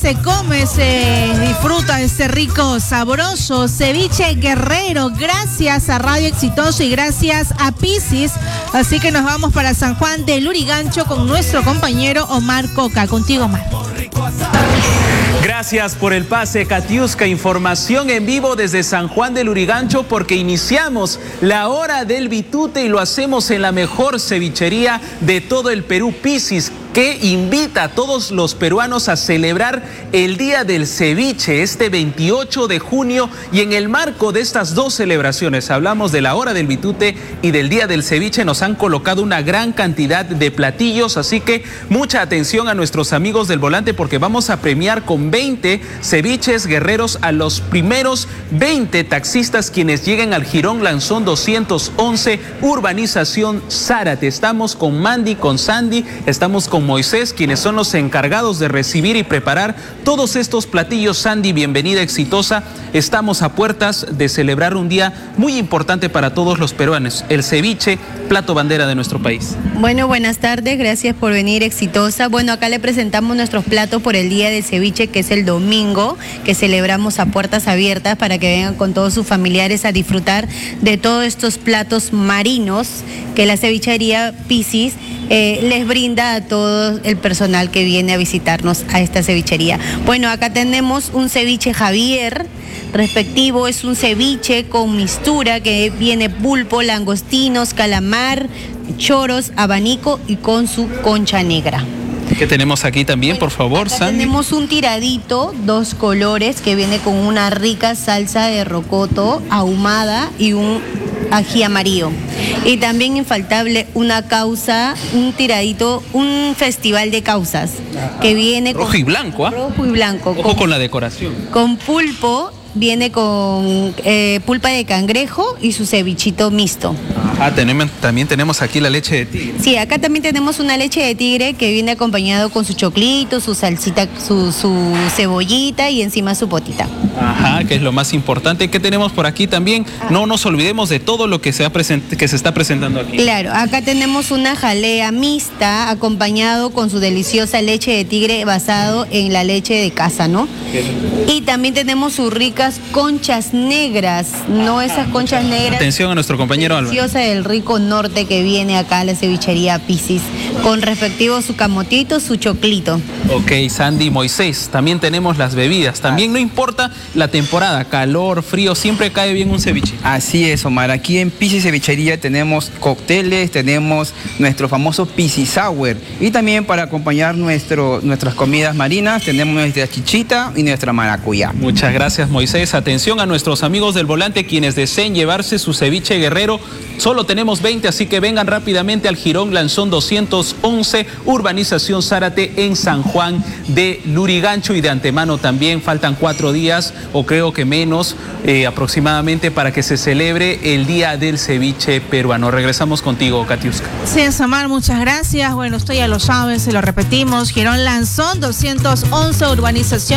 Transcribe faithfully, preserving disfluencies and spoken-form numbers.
se come, se disfruta de este rico, sabroso ceviche guerrero. Gracias a Radio Exitoso y gracias a Piscis. Así que nos vamos para San Juan de Lurigancho con nuestro compañero Omar Coca. Contigo, Omar. Gracias por el pase, Katiuska. Información en vivo desde San Juan de Lurigancho porque iniciamos la hora del bitute y lo hacemos en la mejor cevichería de todo el Perú, Piscis, que invita a todos los peruanos a celebrar el Día del Ceviche este veintiocho de junio, y en el marco de estas dos celebraciones, hablamos de la hora del bitute y del Día del Ceviche, nos han colocado una gran cantidad de platillos, así que mucha atención a nuestros amigos del volante porque vamos a premiar con veinte ceviches guerreros a los primeros veinte taxistas quienes lleguen al Jirón Lanzón doscientos once, urbanización Zárate. Estamos con Mandy, con Sandy, estamos con Moisés, quienes son los encargados de recibir y preparar todos estos platillos. Sandy, bienvenida, exitosa. Estamos a puertas de celebrar un día muy importante para todos los peruanos, el ceviche, plato bandera de nuestro país. Bueno, buenas tardes, gracias por venir, exitosa. Bueno, acá le presentamos nuestros platos por el Día del Ceviche, que es el domingo, que celebramos a puertas abiertas para que vengan con todos sus familiares a disfrutar de todos estos platos marinos que la cevichería Piscis eh, les brinda a todo el personal que viene a visitarnos a esta cevichería. Bueno, acá tenemos un ceviche Javier respectivo, es un ceviche con mistura que viene pulpo, langostinos, calamar, choros, abanico y con su concha negra. ¿Qué tenemos aquí también, por favor, acá Sandy? Tenemos un tiradito, dos colores, que viene con una rica salsa de rocoto ahumada y un ají amarillo. Y también infaltable una causa, un tiradito, un festival de causas, que viene rojo con... y blanco, ¿ah? ¿eh? Rojo y blanco. Ojo con, con la decoración. Con pulpo, viene con eh, pulpa de cangrejo y su cevichito mixto. Ah, tenemos, también tenemos aquí la leche de tigre. Sí, acá también tenemos una leche de tigre que viene acompañado con su choclito, su salsita, su, su cebollita y encima su potita. Ajá, que es lo más importante. ¿Qué tenemos por aquí también? No nos olvidemos de todo lo que se, ha present que se está presentando aquí. Claro, acá tenemos una jalea mixta acompañado con su deliciosa leche de tigre basado en la leche de casa, ¿no? Y también tenemos sus ricas conchas negras, no esas conchas negras. Atención a nuestro compañero Álvaro. Deliciosa del rico norte que viene acá a la cevichería Piscis, con respectivo su camotito, su choclito. Ok, Sandy, Moisés, también tenemos las bebidas. También no importa la temporada, calor, frío, siempre cae bien un ceviche. Así es, Omar. Aquí en Piscis Cevichería tenemos cócteles, tenemos nuestro famoso Piscis Sour. Y también para acompañar nuestro, nuestras comidas marinas tenemos nuestra chichita y nuestra maracuyá. Muchas gracias, Moisés. Atención a nuestros amigos del volante quienes deseen llevarse su ceviche guerrero. Solo tenemos veinte, así que vengan rápidamente al Jirón Lanzón doscientos once, urbanización Zárate en San Juan de Lurigancho. Y de antemano también faltan cuatro días, o creo que menos, eh, aproximadamente, para que se celebre el Día del Ceviche peruano. Regresamos contigo, Katiuska. Sí, Samar, muchas gracias. Bueno, usted ya lo sabe, se lo repetimos. Jirón Lanzón doscientos once, urbanización